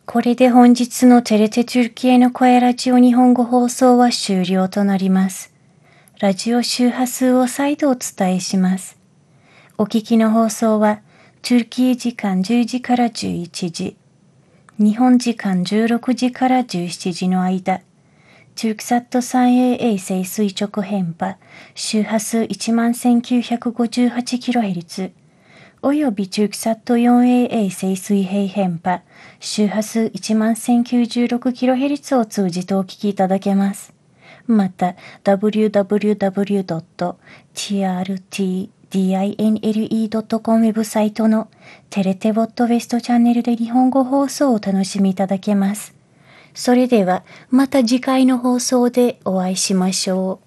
これで本日のテレテトゥルキエの声ラジオ日本語放送は終了となります。ラジオ周波数を再度お伝えします。お聞きの放送は、トゥルキー時間10時から11時、日本時間16時から17時の間、トゥルクサット 3A 衛星垂直変波、周波数 11,958kHz、およびトゥルクサット 4A 衛星水平変波、周波数 11,096kHz を通じてお聞きいただけます。また、www.trtdinle.com ウェブサイトのテレテボットウェストチャンネルで日本語放送をお楽しみいただけます。それでは、また次回の放送でお会いしましょう。